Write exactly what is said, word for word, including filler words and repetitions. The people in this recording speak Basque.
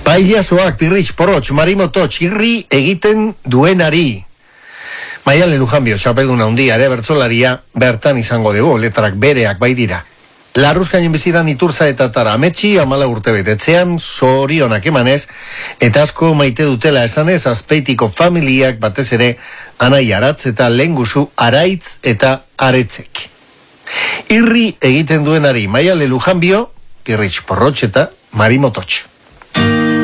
Pailazoak, pirritx, porrotx, marimototx, irri egiten duenari. Maialen Lujanbio, txapelduna handia ere bertzolaria, bertan izango dugu, letrak bereak bai dira. Larruzkainen bizidan Iturza eta Tara Ametsi, amala urte betetzean, zorionak emanez, eta asko maite dutela esanez, Azpeitiko familiak batez ere, Anai Aratz eta Lengusu Araitz eta Aretzek. Irri egiten duenari, Maialen Lujanbio, pirritx, porrotx eta marimototx.